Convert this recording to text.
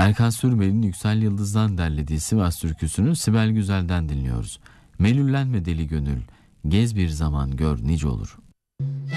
Erkan Sürbey'in Yüksel Yıldız'dan derlediği Sivas türküsünü Sibel Güzel'den dinliyoruz. Melüllenme deli gönül, gez bir zaman gör nice olur.